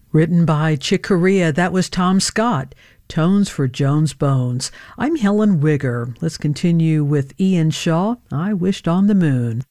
Written by Chick Corea, that was Tom Scott. Tones for Jones Bones. I'm Helen Wigger. Let's continue with Ian Shaw, I Wished on the Moon.